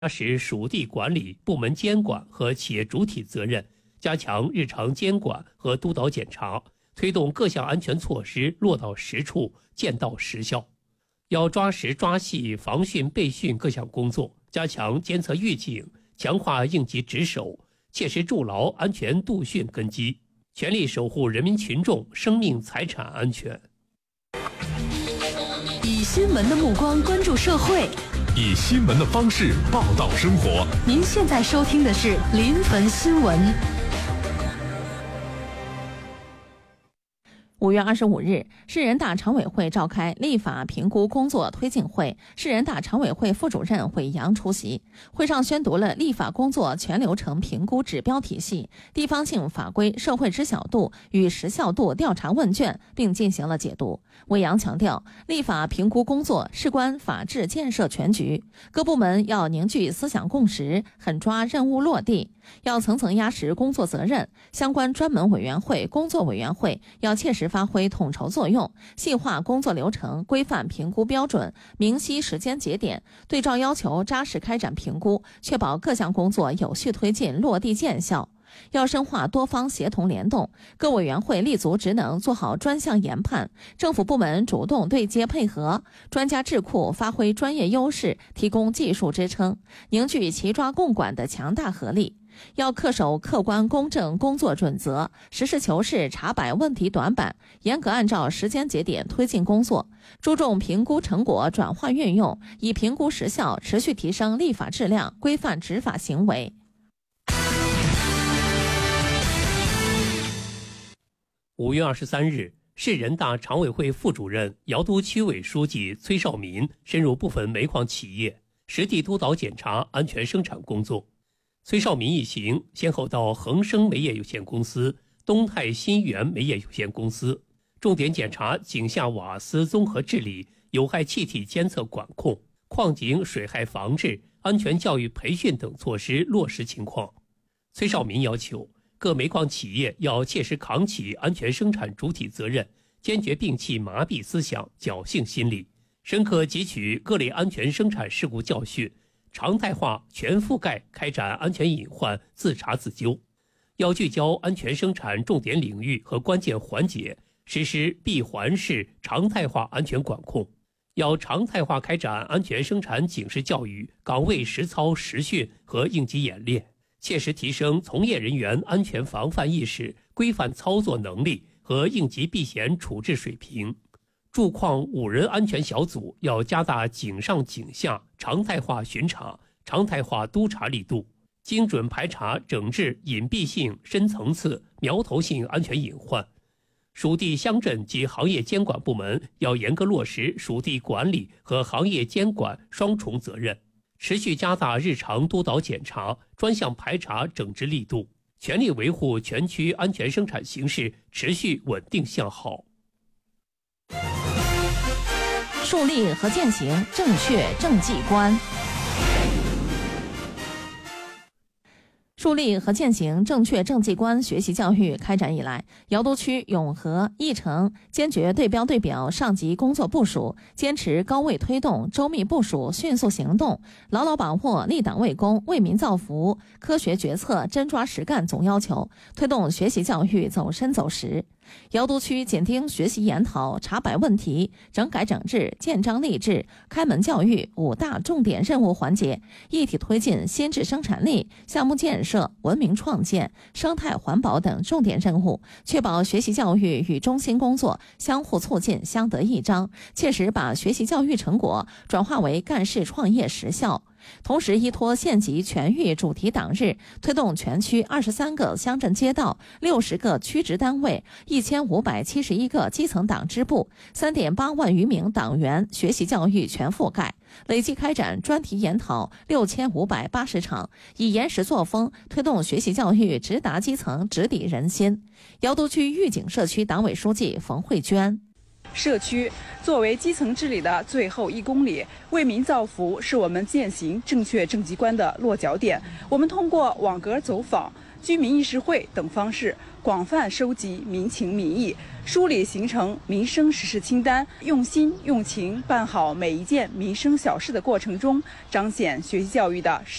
实属地管理、部门监管和企业主体责任，加强日常监管和督导检查，推动各项安全措施落到实处，见到实效。要抓实抓细防汛备汛各项工作，加强监测预警，强化应急值守，切实筑牢安全度汛根基，全力守护人民群众生命财产安全。 以新闻的目光关注社会， 以新闻的方式报道生活。 您现在收听的是临汾新闻。5月25日，市人大常委会召开立法评估工作推进会，市人大常委会副主任韦扬出席。会上宣读了立法工作全流程评估指标体系、地方性法规社会知晓度与时效度调查问卷，并进行了解读。韦扬强调，立法评估工作事关法治建设全局，各部门要凝聚思想共识，狠抓任务落地，要层层压实工作责任，相关专门委员会、工作委员会要切实发挥统筹作用，细化工作流程，规范评估标准，明晰时间节点，对照要求扎实开展评估，确保各项工作有序推进，落地见效。要深化多方协同联动，各委员会立足职能，做好专项研判，政府部门主动对接配合，专家智库发挥专业优势，提供技术支撑，凝聚齐抓共管的强大合力。要恪守客观公正工作准则，实事求是查摆问题短板，严格按照时间节点推进工作，注重评估成果转化运用，以评估实效持续提升立法质量，规范执法行为。 5月23日，市人大常委会副主任、瑶都区委书记崔绍民深入部分煤矿企业，实地督导检查安全生产工作。崔绍民一行先后到恒生煤业有限公司、东泰新源煤业有限公司，重点检查井下瓦斯综合治理、有害气体监测管控、矿井水害防治、安全教育培训等措施落实情况。崔绍民要求各煤矿企业要切实扛起安全生产主体责任，坚决摒弃麻痹思想、侥幸心理，深刻汲取各类安全生产事故教训，常态化、全覆盖开展安全隐患自查自纠。要聚焦安全生产重点领域和关键环节，实施闭环式常态化安全管控。要常态化开展安全生产警示教育、岗位实操实训和应急演练，切实提升从业人员安全防范意识、规范操作能力和应急避险处置水平。驻矿5人安全小组要加大井上井下常态化巡查、常态化督查力度，精准排查整治隐蔽性、深层次、苗头性安全隐患。属地乡镇及行业监管部门要严格落实属地管理和行业监管双重责任，持续加大日常督导检查、专项排查整治力度，全力维护全区安全生产形势持续稳定向好。 树立和践行正确政绩观。树立和践行正确政绩观学习教育开展以来，瑶都区永和、义城坚决对标对表上级工作部署，坚持高位推动、周密部署、迅速行动，牢牢把握立党为公、为民造福、科学决策、真抓实干总要求，推动学习教育走深走实。瑶都区紧盯学习研讨、查摆问题、整改整治、建章立制、开门教育5大重点任务环节，一体推进新质生产力、项目建设、文明创建、生态环保等重点任务，确保学习教育与中心工作相互促进、相得益彰，切实把学习教育成果转化为干事创业实效。同时依托县级全域主题党日，推动全区23个乡镇街道、60个区直单位、1571个基层党支部、3.8万余名党员学习教育全覆盖，累计开展专题研讨6580场，以严实作风推动学习教育直达基层、直抵人心。瑶都区玉井社区党委书记冯慧娟： 社区作为基层治理的最后1公里，为民造福是我们践行正确政绩观的落脚点。我们通过网格走访、居民议事会等方式，广泛收集民情民意，梳理形成民生实事清单，用心用情办好每一件民生小事的过程中，彰显学习教育的